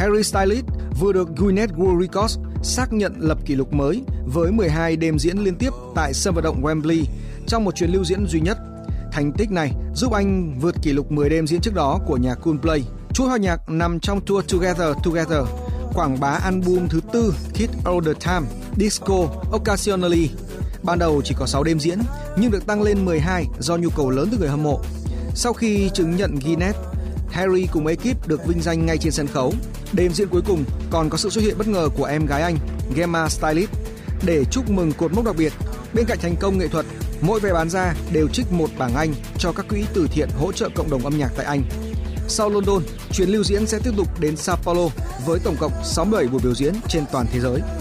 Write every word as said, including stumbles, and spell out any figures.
Harry Styles vừa được Guinness World Records xác nhận lập kỷ lục mới với mười hai đêm diễn liên tiếp tại sân vận động Wembley trong một chuyến lưu diễn duy nhất. Thành tích này giúp anh vượt kỷ lục mười đêm diễn trước đó của nhạc Coldplay. Chuỗi hòa nhạc nằm trong tour Together Together, quảng bá album thứ tư Kids All The Time, Disco Occasionally. Ban đầu chỉ có sáu đêm diễn nhưng được tăng lên mười hai do nhu cầu lớn từ người hâm mộ. Sau khi chứng nhận Guinness, Harry cùng ekip được vinh danh ngay trên sân khấu. Đêm diễn cuối cùng còn có sự xuất hiện bất ngờ của em gái anh, Gemma Styles. Để chúc mừng cột mốc đặc biệt, bên cạnh thành công nghệ thuật, mỗi vé bán ra đều trích một bảng Anh cho các quỹ từ thiện hỗ trợ cộng đồng âm nhạc tại Anh. Sau London, chuyến lưu diễn sẽ tiếp tục đến Sao Paulo với tổng cộng sáu mươi bảy buổi biểu diễn trên toàn thế giới.